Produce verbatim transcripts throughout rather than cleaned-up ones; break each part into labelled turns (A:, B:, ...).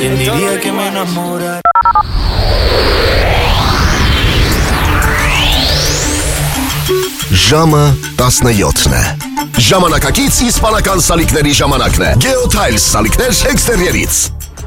A: Diría que me enamora.
B: Ժամը տասնյոթն է։ Ժամանակակից իսպանական սալիկների ժամանակն է։ Geotiles սալիկներ էքստերիերից։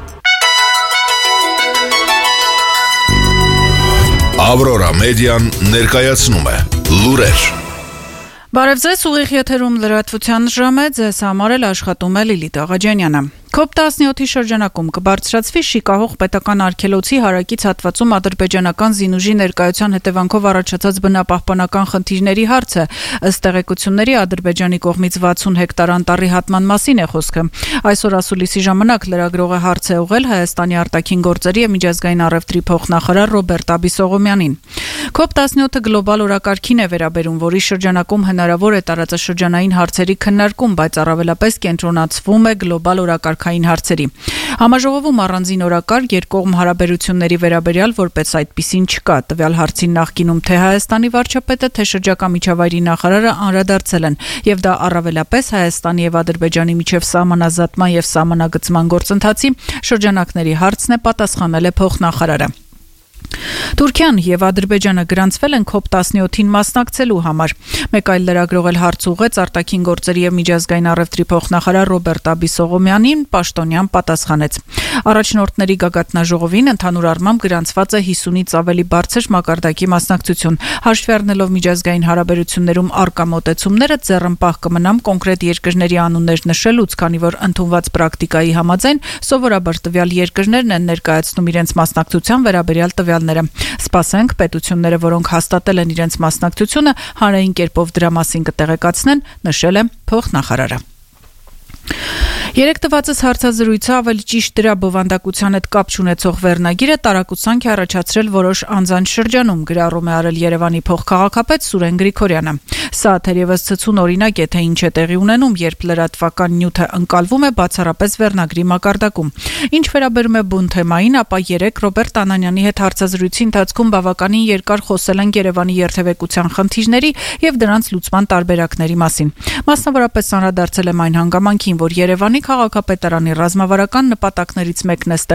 B: Aurora Median ներկայացնում է լուրեր։
C: Բարև ձեզ, ուղիղ եթերում լրատվության ժամ է, ձեզ համար էլ աշխատում է Լիլիթ Աղաջանյանը։ Կոպ տասնյոթի շրջանակում կբարձրացվի Շիկահող պետական արգելոցի հարակից հատվածում ադրբեջանական զինուժի ներկայության հետևանքով առաջացած բնապահպանական խնդիրների հարցը, ըստ տեղեկությունների Ադրբեջանի կողմից վաթսուն հեկտար անտառի հատման մասին է խոսքը։ Այսօր ասուլիսի ժամանակ լրագրողը հարց է ուղղել Հայաստանի արտաքին գործերի եւ միջազգային առևտրի փոխնախարար Ռոբերտ Աբիսողոմյանին։ Կոպ տասնյոթը գլոբալ օրակարգին է վերաբերում, որի շրջանակում հնարավոր է տարածաշրջանային հարցերի քննարկում, բայց առավելապես կենտրոնացվում է գլոբալ օրակարգային հարցերի։ Համաժողովում առանձին օրակարգ երկկողմ հարաբերությունների վերաբերյալ որպես այդպիսին չկա։ Տվյալ հարցին նախկինում թե Հայաստանի վարչապետը, թե շրջակա միջավայրի նախարարը անդրադարձել են, եւ դա առավելապես Հայաստանի եւ Ադրբեջանի միջև սահմանազատման եւ սահմանագծման գործընթացի շրջանակների հարցն է, պատասխանել է փոխնախարարը։ Թուրքիան եւ Ադրբեջանը գրանցվել են Կոպ տասնյոթին մասնակցելու համար։ Մեկ այլ լրագրող էլ հարց ուղղեց արտաքին գործերի եւ միջազգային առևտրի փոխնախարար Ռոբերտ Աբիսողոմյանին, պաշտոնյան պատասխանեց։ Առաջնորդների գագաթնաժողովին ընդհանուր առմամբ գրանցված է հիսունից ավելի բարձր մակարդակի մասնակցություն։ Հաշվի առնելով միջազգային հարաբերություններում առկա մոտեցումները, ձեռնպահ կմնամ կոնկրետ երկրների անուններ նշելուց, քանի որ ընդունված պրակտիկայի համաձայն սովորաբար տվյալ երկրներն են ներկայացնում իրենց մասնակցության վերաբերյալ տվյալները։ Սպասենք պետությունները, որոնք հաստատել են իրենց մասնակցությունը, հանրային կերպով դրա մասին կտեղեկացնեն, նշել է փոխնախարարը։ Երեք տվածս հարցազրույցը, ավելի ճիշտ դրա բովանդակության հետ կապ չունեցող վերնագիրը տարակուսանք է առաջացրել որոշ անձանց շրջանում, գրառում է արել Երևանի փոխքաղաքապետ Սուրեն Գրիգորյանը։ Սա թերևս ցցուն օրինակ է, թե ինչ է տեղի ունենում, երբ լրատվական նյութը ընկալվում է բացառապես վերնագրի մակարդակում։ Ինչ վերաբերում է բուն թեմային, ապա երեք Ռոբերտ Անանյանի հետ հարցազրույցի ընթացքում բավականին երկար խոսել են Երևանի երթևեկության խնդիրների եւ դրանց լուծման տարբերակների մասին։ Մասնավորապես անդրադարձել եմ այն հանգամանքին, որ Երևանի քաղաքապետարանի ռազմավարական նպատակներից մեկն է